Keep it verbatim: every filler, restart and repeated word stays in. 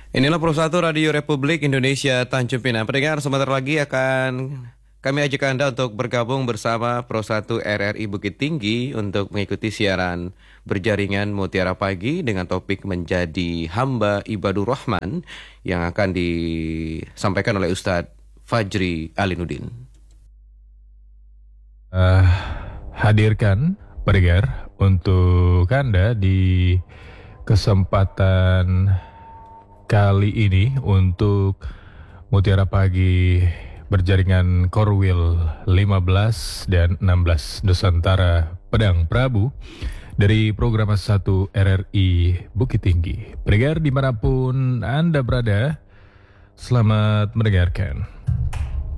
Inilah Persatu Radio Republik Indonesia Tanjung Pinang. Pendengar, sebentar lagi akan kami ajak Anda untuk bergabung bersama Persatu R R I Bukit Tinggi untuk mengikuti siaran berjaringan Mutiara Pagi dengan topik menjadi hamba ibadur Rahman yang akan disampaikan oleh Ustadz Fajri Alinuddin. Uh, hadirkan pendengar untuk Anda di kesempatan kali ini untuk Mutiara Pagi berjaringan Korwil lima belas dan enam belas Nusantara Padang Prabu dari program satu R R I Bukit Tinggi. Pendengar dimanapun Anda berada, selamat mendengarkan.